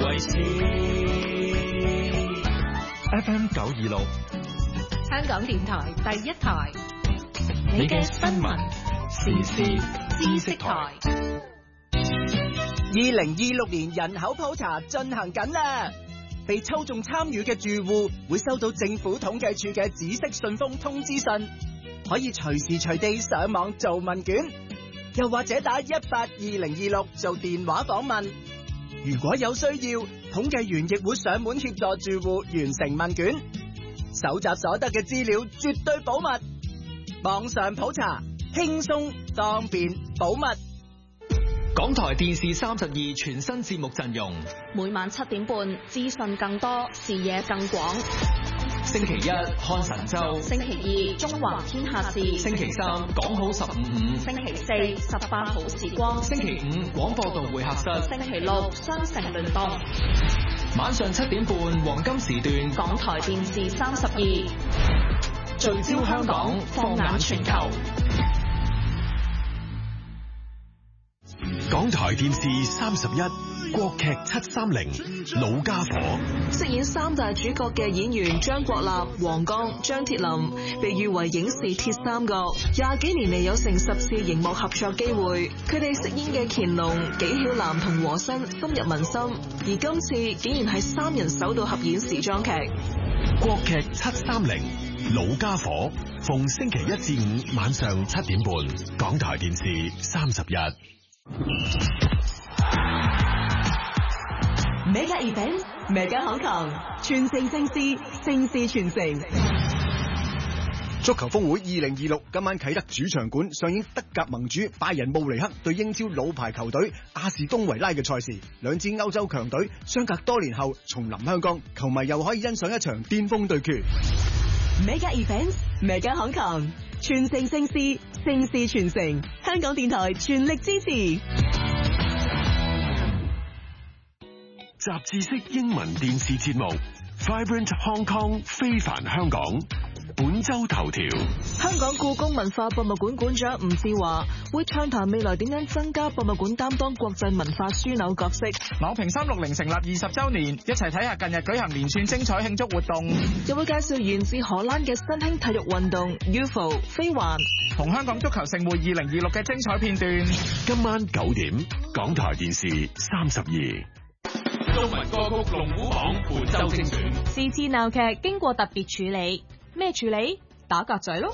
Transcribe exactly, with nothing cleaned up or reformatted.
為事。 F M 九二六， 香港電台第一台， 你嘅新聞時事知識台。 二零二六年人口普查進行緊啦，被抽中參與嘅住戶會收到政府統計處嘅紫色信封通知信，可以隨時隨地上網做問卷，又或者打一八二零二六做電話訪問。如果有需要，統計員亦會上門協助住戶完成問卷，搜集所得嘅資料絕對保密。網上普查輕鬆方便保密。 港台電視三十二全新節目陣容， 每晚七點半，資訊更多，視野更廣。 星期一看神州， 星期二中環天下事， 星期三講好十五五， 星期四十八好時光， 星期五廣播道會客室， 星期六雙城聯動。 晚上七點半黃金時段， 港台電視三十二聚焦香港，放眼全球。 港台電視三十一國劇七三零老家伙， 飾演三大主角嘅演員張國立、黃剛、張鐵林被譽為影視鐵三角，廿幾年嚟有成十次熒幕合作機會，佢哋飾演嘅乾隆、紀曉嵐同和珅深入民心，而今次竟然係三人首度合演時裝劇。 國劇七三零老家伙，逢星期一至五晚上七點半，港台電視三十一。 Mega Event Mega Hong Kong，全城盛事，盛事全城。 足球峰會二零二六今晚啟德主場館上演德甲盟主拜仁慕尼黑對英超老牌球隊阿士東維拉嘅賽事，兩支歐洲強隊相隔多年後重臨香港，球迷又可以欣賞一場巔峰對決。 Mega Event Mega Hong Kong，全城盛事，盛事全城。香港電台全力支持。 雜誌式英文電視節目 Vibrant Hong Kong 非凡香港，本周頭條。 香港故宮文化博物館館長吳志華會暢談未來點樣增加博物館擔當國際文化樞紐角色。 朗屏三六零成立二十周年，一齊睇下近日舉行連串精彩慶祝活動。 又會介紹源自荷蘭嘅新興體育運動 U F O 飛環， 同香港足球盛會二零二六嘅精彩片段。 今晚九點，港台電視三十二。 中文歌曲龍虎榜本周精選。 是次鬧劇經過特別處理，咩處理？打格仔咯。